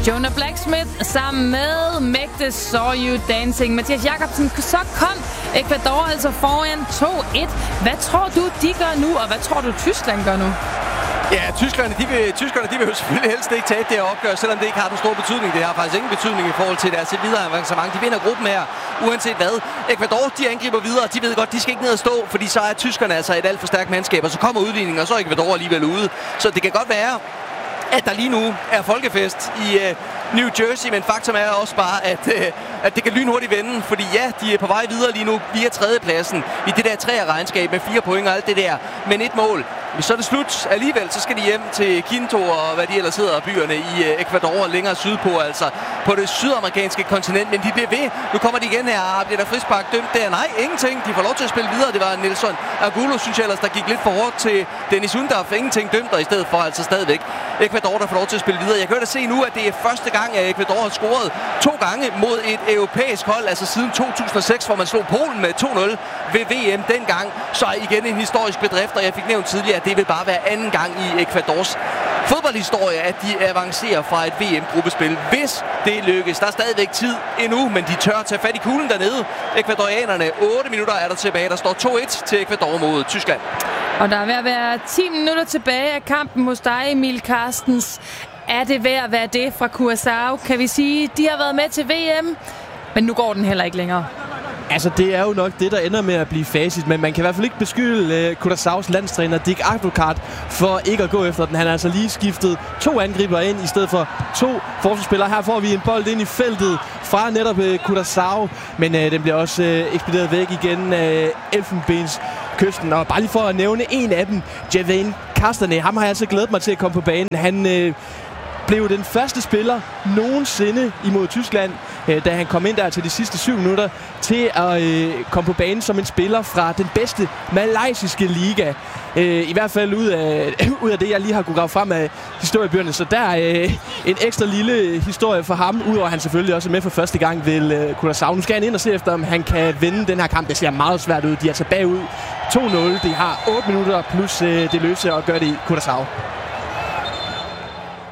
Jonah Blacksmith sammen med Magde Saw You Dancing. Mathias Jakobsen, så kom Ecuador altså foran 2-1. Hvad tror du, de gør nu, og hvad tror du, Tyskland gør nu? Ja, tyskerne vil jo selvfølgelig helst ikke tabe det her opgør, selvom det ikke har den store betydning. Det har faktisk ingen betydning i forhold til deres videre avancement. De vinder gruppen her, uanset hvad. Ecuador, de angriber videre, de ved godt, de skal ikke ned og stå, fordi så er tyskerne altså et alt for stærkt mandskab, og så kommer udligningen, og så er Ecuador alligevel ude. Så det kan godt være, at der lige nu er folkefest i New Jersey, men faktum er også bare, at det kan lynhurtigt vende, fordi ja, de er på vej videre lige nu via tredjepladsen i det der træerregnskab med 4 point og alt det der, men 1 mål. Men så er det slut alligevel, så skal de hjem til Quito og hvad de ellers hedder, byerne i Ecuador længere sydpå, altså på det sydamerikanske kontinent, men de bliver ved. Nu kommer de igen her, bliver der frispark dømt der? Nej, ingenting. De får lov til at spille videre. Det var Nelson Angulo, synes jeg ellers, der gik lidt for hårdt til Dennis Undarf. Ingenting dømt, og i stedet for altså stadigvæk Ecuador, der får lov til at spille videre. Jeg kan da se nu, at det er første gang, at Ecuador har scoret 2 gange mod et europæisk hold, altså siden 2006, hvor man slog Polen med 2-0 ved VM dengang. Så igen en historisk bedrift, og jeg fik nævnt tidligere, at det vil bare være anden gang i Ecuadors fodboldhistorie, at de avancerer fra et VM-gruppespil. Hvis det lykkes, der er stadigvæk tid endnu, men de tør tage fat i kuglen dernede. Ecuadorianerne, 8 minutter er der tilbage. Der står 2-1 til Ecuador mod Tyskland. Og der er ved at være 10 minutter tilbage af kampen hos dig, Emil Carstens. Er det ved at være det fra Curaçao? Kan vi sige, de har været med til VM, men nu går den heller ikke længere. Altså, det er jo nok det, der ender med at blive facit, men man kan i hvert fald ikke beskylde Curaçaos landstræner Dick Advocaat for ikke at gå efter den. Han har altså lige skiftet 2 angriber ind i stedet for 2 forsvarsspillere. Her får vi en bold ind i feltet fra netop Curaçao, men den bliver også ekspederet væk igen af Elfenbenskysten. Og bare lige for at nævne en af dem, Javain Castanet, ham har jeg altså glædet mig til at komme på banen. Han blev den første spiller nogensinde imod Tyskland, da han kom ind der til de sidste 7 minutter, til at komme på banen som en spiller fra den bedste malaysiske liga. I hvert fald ud af det, jeg lige har kunne grave frem af historiebøgerne. Så der er en ekstra lille historie for ham, udover at han selvfølgelig også er med for første gang ved Curaçao. Nu skal han ind og se efter, om han kan vinde den her kamp. Det ser meget svært ud. De er tilbage ud 2-0. De har 8 minutter plus det løse at gøre det i Curaçao.